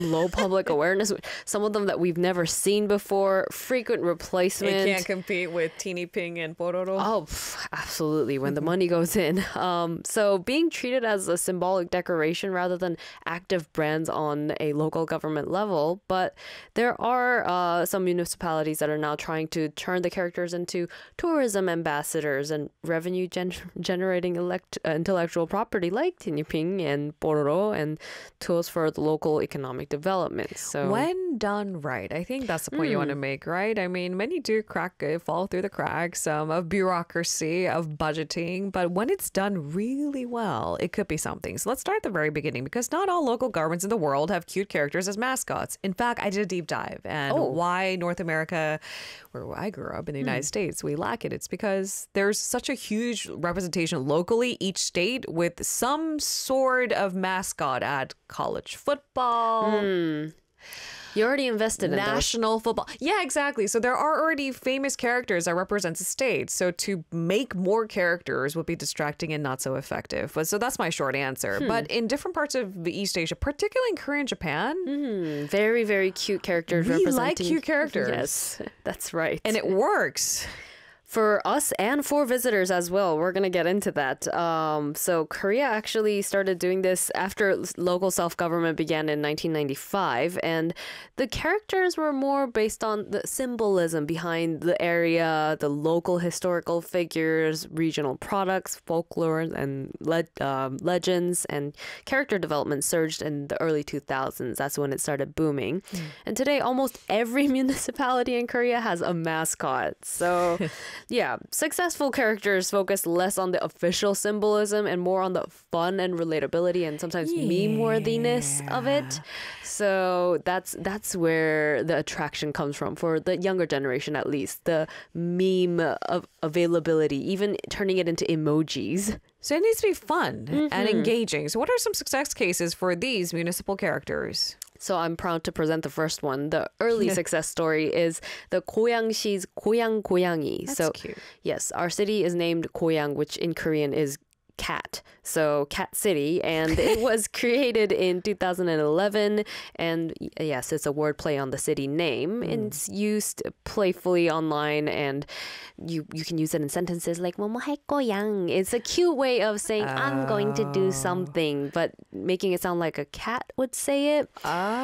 low public awareness. Some of them that we've never seen before. Frequent replacement. It can't compete with Teeny Ping and Pororo. Oh, absolutely. When the money goes in. So being treated as a symbolic decoration rather than active brands on a local government level. But there are some municipalities that are now trying to turn the characters into tourism ambassadors and revenue generating intellectual property like Tiniping and Pororo and tools for the local economic development. So when done right, I think that's the point you want to make, right? I mean, many do fall through the cracks of bureaucracy, of budgeting, but when it's done really well, it could be something. So let's start at the very beginning, because not all local governments in the world have cute characters as mascots. In fact, I did a deep dive and why North America, where I grew up in the United States, we lack it. It's because there's such a huge representation locally, each state with some sort of mascot at college football. You already invested in national football. Yeah, exactly. So there are already famous characters that represent the state. So to make more characters would be distracting and not so effective. But so that's my short answer. But in different parts of East Asia, particularly in Korea and Japan, very, very cute characters. We representing like cute characters. Yes, that's right. And it works. For us and for visitors as well. We're going to get into that. So Korea actually started doing this after local self-government began in 1995. And the characters were more based on the symbolism behind the area, the local historical figures, regional products, folklore, and legends. And character development surged in the early 2000s. That's when it started booming. And today, almost every municipality in Korea has a mascot. So... yeah, successful characters focus less on the official symbolism and more on the fun and relatability and sometimes meme-worthiness of it. So that's where the attraction comes from for the younger generation, at least. The meme of availability, even turning it into emojis. So it needs to be fun and engaging. So what are some success cases for these municipal characters? So I'm proud to present the first one. The early success story is the 고양시's 고양 고양이. That's so cute. Yes, our city is named 고양, which in Korean is cat. So Cat City, and it was created in 2011. And yes, it's a wordplay on the city name. It's used playfully online, and you can use it in sentences like 뭐뭐 할 거양. It's a cute way of saying I'm going to do something, but making it sound like a cat would say it.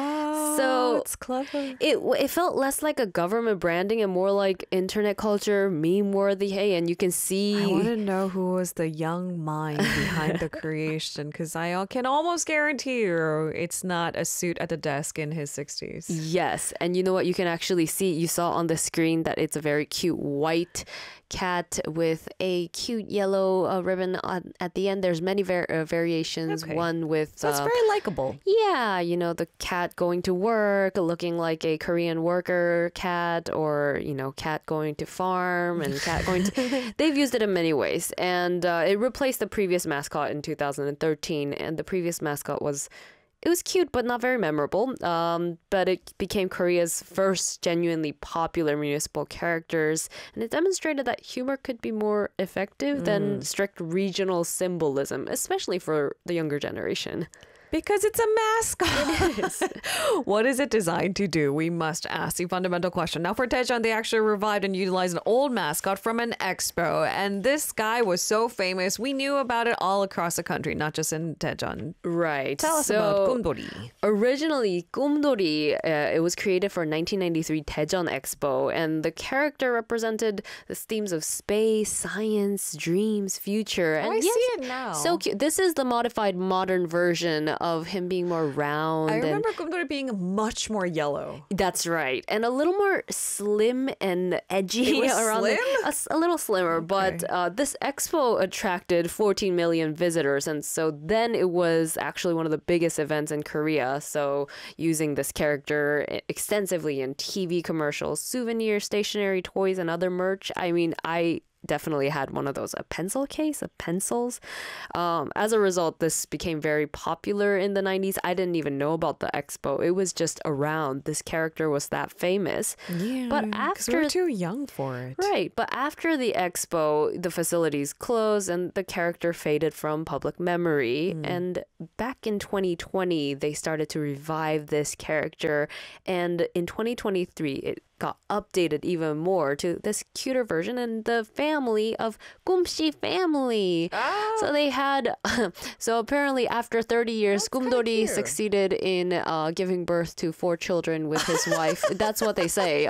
So it's clever. It felt less like a government branding and more like internet culture, meme worthy. Hey, and you can see. I want to know who was the young mind behind the creation, because I can almost guarantee you it's not a suit at the desk in his 60s. Yes, and you know what? You can actually see, you saw on the screen that it's a very cute white cat with a cute yellow ribbon at the end. There's many variations. Okay. One with... So it's very likable. Yeah, you know, the cat going to work, looking like a Korean worker cat, or, you know, cat going to farm and cat going to... They've used it in many ways. And it replaced the previous mascot in 2013. And the previous mascot was... It was cute, but not very memorable. But it became Korea's first genuinely popular municipal characters. And it demonstrated that humor could be more effective than strict regional symbolism, especially for the younger generation. Because it's a mascot. It is. What is it designed to do? We must ask the fundamental question. Now for Daejeon, they actually revived and utilized an old mascot from an expo. And this guy was so famous. We knew about it all across the country, not just in Daejeon. Right. Tell us about Kumdori. Originally, Kumdori, it was created for 1993 Daejeon Expo. And the character represented the themes of space, science, dreams, future. And I see it now. So cute. This is the modified modern version of him being more round. I remember Kumdori being much more yellow. That's right. And a little more slim and edgy. It was around slim? A little slimmer. Okay. But this expo attracted 14 million visitors. And so then it was actually one of the biggest events in Korea. So using this character extensively in TV commercials, souvenirs, stationery, toys, and other merch. I mean, I definitely had one of those, a pencil case of pencils. As a result, this became very popular in the 90s. I didn't even know about the expo. It was just around. This character was that famous. Yeah, but 'cause we after were too young for it. Right, but after the expo, the facilities closed and the character faded from public memory. And back in 2020, they started to revive this character. And in 2023, it got updated even more to this cuter version and the family of Kumshi family. So they had, so apparently after 30 years, Kumdori succeeded in giving birth to 4 children with his wife. That's what they say.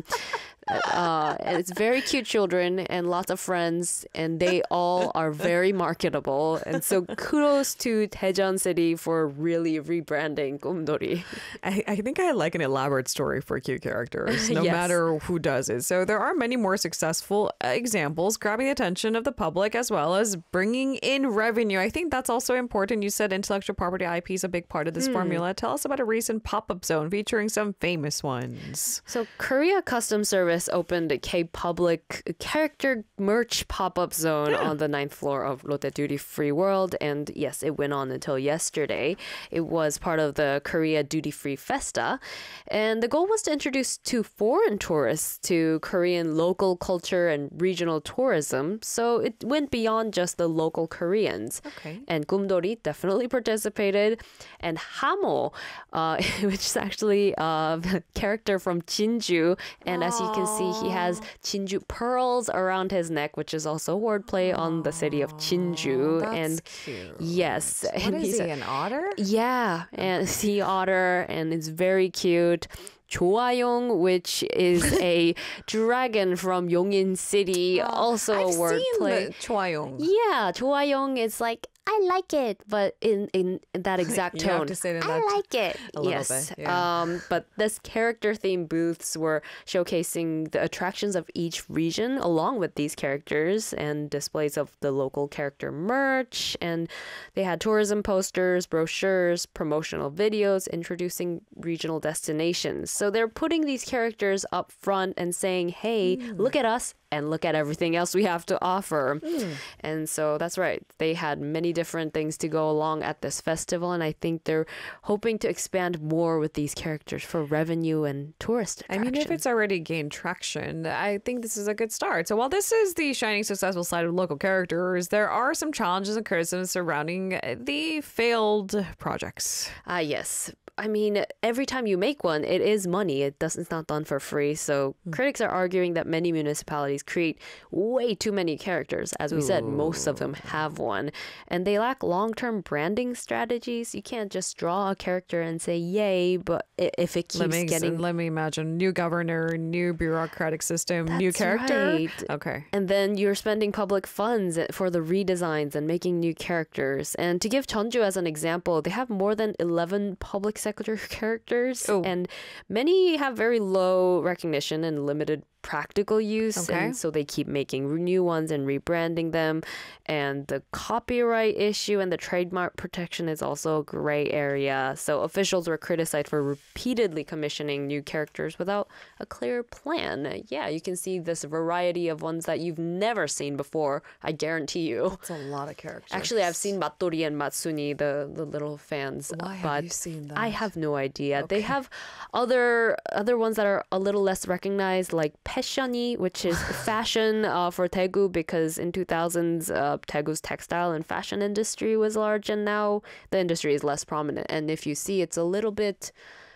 And it's very cute children and lots of friends, and they all are very marketable. And so kudos to Daejeon City for really rebranding Kumdori. I think I like an elaborate story for cute characters, no Yes. matter who does it. So there are many more successful examples grabbing the attention of the public as well as bringing in revenue. I think that's also important. You said intellectual property IP is a big part of this formula. Tell us about a recent pop-up zone featuring some famous ones. So Korea Customs Service opened a K-Public character merch pop-up zone on the 9th floor of Lotte Duty Free World. And yes, it went on until yesterday. It was part of the Korea Duty Free Festa. And the goal was to introduce to foreign tourists to Korean local culture and regional tourism. So it went beyond just the local Koreans. Okay. And Kumdori definitely participated. And Hamo, which is actually a character from Jinju. And as you can see, he has Jinju pearls around his neck, which is also wordplay on the city of Jinju. That's And cute. yes, What and is he's he, an otter? yeah, and sea otter, and it's very cute. Joayong, which is a dragon from Yongin City, also I've a wordplay. seen the Chwayong. Yeah, Joayong is like, I like it, but in that exact You have tone. to say it in I that like it. a little Yes. bit, yeah. But this character theme booths were showcasing the attractions of each region along with these characters and displays of the local character merch. And they had tourism posters, brochures, promotional videos introducing regional destinations. So they're putting these characters up front and saying, hey, look at us and look at everything else we have to offer. And so that's right. They had many different things to go along at this festival. And I think they're hoping to expand more with these characters for revenue and tourist I attraction. mean, if it's already gained traction, I think this is a good start. So while this is the shining successful side of local characters, there are some challenges and criticisms surrounding the failed projects. Yes. I mean, every time you make one, it is money. It's not done for free. So critics are arguing that many municipalities create way too many characters. As we said, most of them have one. And they lack long-term branding strategies. You can't just draw a character and say, yay, but if it keeps getting... Let me imagine. New governor, new bureaucratic system, new That's character. right. Okay. And then you're spending public funds for the redesigns and making new characters. And to give Jeonju as an example, they have more than 11 public sector characters. Oh. And many have very low recognition and limited practical use. Okay. And so they keep making new ones and rebranding them. And the copyright issue and the trademark protection is also a gray area. So officials were criticized for repeatedly commissioning new characters without a clear plan. Yeah, you can see this variety of ones that you've never seen before, I guarantee you. It's a lot of characters. Actually, I've seen Mattori and Matsuni, the little fans. Why but have you seen that? I have no idea. They have other ones that are a little less recognized, like Passioni, which is fashion for Daegu, because in 2000s, Daegu's textile and fashion industry was large, and now the industry is less prominent. And if you see, it's a little bit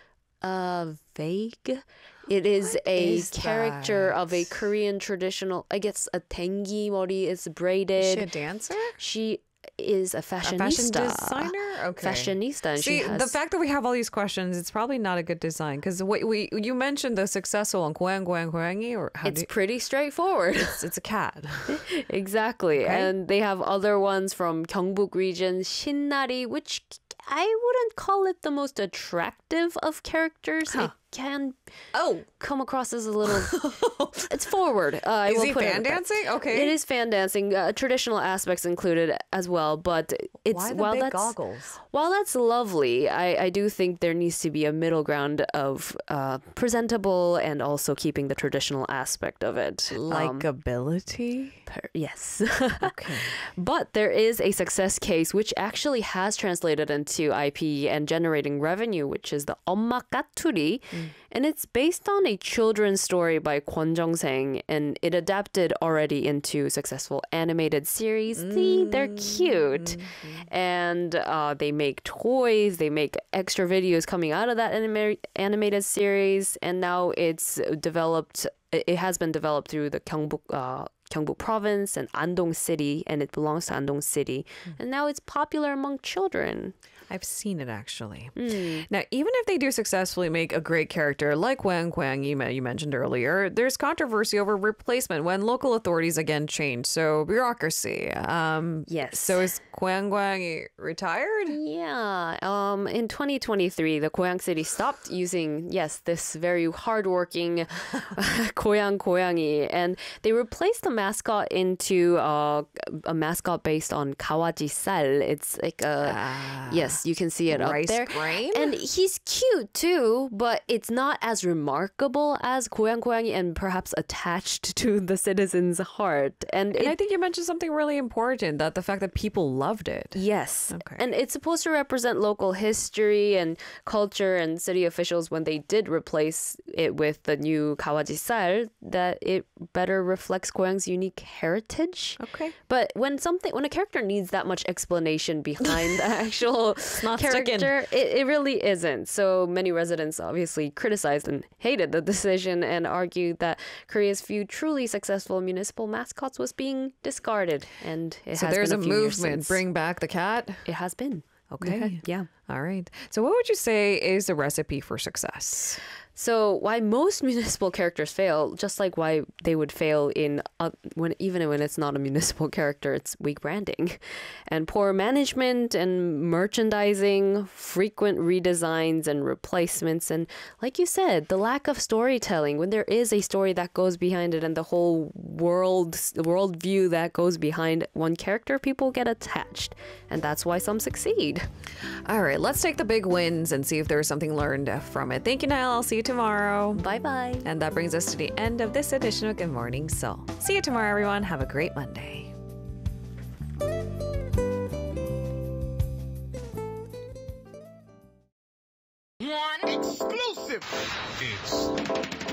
vague. It is a is character of a that? Korean traditional, I guess a tengi mori is Is braided. she a dancer? She is a A fashionista. fashion designer? Okay. Fashionista. And See, she has, the fact that we have all these questions, it's probably not a good design because you mentioned the successful one, 고양이, or how it's pretty straightforward. it's a cat. Exactly. Okay. And they have other ones from Gyeongbuk region, Shinnari, which I wouldn't call it the most attractive of characters. It can Oh, come across as a little. It's forward. I is will he put fan it that. dancing? Okay. It is fan dancing, traditional aspects included as well, but it's Why the while big that's goggles? while that's lovely, I do think there needs to be a middle ground of presentable and also keeping the traditional aspect of it. Likability? Yes. Okay. But there is a success case which actually has translated into IP and generating revenue, which is the 엄마 까투리. And it's based on a children's story by Kwon Jong-seng, and it adapted already into successful animated series. See, they're cute. And they make toys, they make extra videos coming out of that animated series, and now it has been developed through the Gyeongbuk province and Andong city, and it belongs to Andong city. And now it's popular among children. I've seen it actually. Now, even if they do successfully make a great character like Hwang Kwang-yi you mentioned earlier, there's controversy over replacement when local authorities again change. So bureaucracy. Yes. So is Hwang Kwang-yi retired? Yeah. In 2023, the Goyang City stopped using, this very hardworking Goyang Goyangi, and they replaced the mascot into a mascot based on Kawaji Sal. It's like yes, you can see it up Rice there. grain? And he's cute too, but it's not as remarkable as Goyang Goyangi and perhaps attached to the citizens' heart. And I think you mentioned something really important, that the fact that people loved it. yes. Okay. And it's supposed to represent local history and culture, and city officials, when they did replace it with the new Kawaji Sal, that it better reflects Goyang's unique heritage. Okay. But when a character needs that much explanation behind the actual not sticking. character, it really isn't. So many residents obviously criticized and hated the decision and argued that Korea's few truly successful municipal mascots was being discarded. And So has there's a been few years movement. since. Bring back the cat. It has been. Okay. Yeah. All right. So what would you say is the recipe for success? So why most municipal characters fail, just like why they would fail in even when it's not a municipal character, it's weak branding, and poor management and merchandising, frequent redesigns and replacements, and like you said, the lack of storytelling. When there is a story that goes behind it and the whole world view that goes behind one character, people get attached, and that's why some succeed. All right. Let's take the big wins and see if there's something learned from it. Thank you, Niall. I'll see you tomorrow. Bye bye. And that brings us to the end of this edition of Good Morning Seoul. See you tomorrow, everyone. Have a great Monday. One exclusive. It's